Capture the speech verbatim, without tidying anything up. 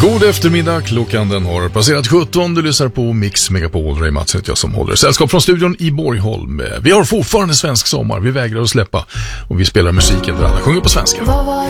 God eftermiddag, klockan den har passerat sjutton. Du lyssnar på Mix Megapol. Ray Mats heter jag som håller sällskap från studion i Borgholm. Vi har fortfarande svensk sommar, vi vägrar att släppa. Och vi spelar musiken där alla sjunger på svenska. Vad var